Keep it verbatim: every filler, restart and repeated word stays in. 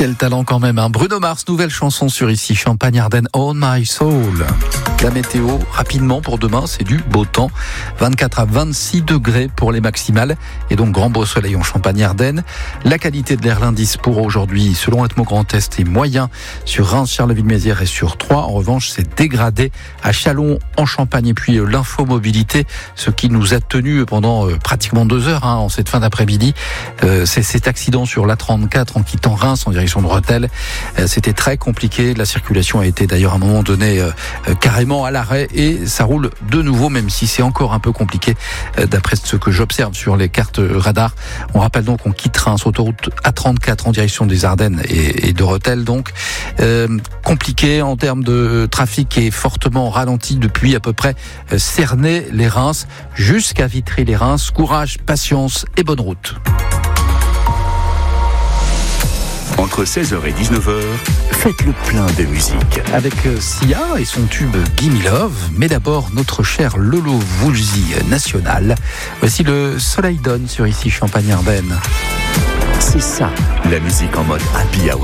Quel talent quand même, hein. Bruno Mars, nouvelle chanson sur Ici Champagne-Ardenne, Own My Soul. La météo, rapidement pour demain, c'est du beau temps. vingt-quatre à vingt-six degrés pour les maximales et donc grand beau soleil en Champagne-Ardenne. La qualité de l'air, l'indice pour aujourd'hui, selon Atmo Grand Est, est moyen sur Reims, Charleville-Mézières et sur Troyes. En revanche, c'est dégradé à Châlons, en Champagne. Et puis euh, l'infomobilité, ce qui nous a tenu pendant euh, pratiquement deux heures hein, en cette fin d'après-midi, euh, c'est cet accident sur l'A trente-quatre en quittant Reims en direction de Rethel. Euh, c'était très compliqué. La circulation a été d'ailleurs à un moment donné euh, euh, carrément à l'arrêt et ça roule de nouveau, même si c'est encore un peu compliqué euh, d'après ce que j'observe sur les cartes radar. On rappelle donc qu'on quitte Reims, autoroute A trente-quatre en direction des Ardennes et, et de Rethel. Donc euh, compliqué en termes de trafic et fortement ralenti depuis à peu près euh, Cernay-les-Reims jusqu'à Vitry-les-Reims. Courage, patience et bonne route. Entre seize heures et dix-neuf heures, faites le plein de musique. Avec Sia et son tube Gimme Love, mais d'abord notre cher Lolo Woolsey national. Voici le Soleil donne sur Ici Champagne-Ardenne. C'est ça, la musique en mode happy hour.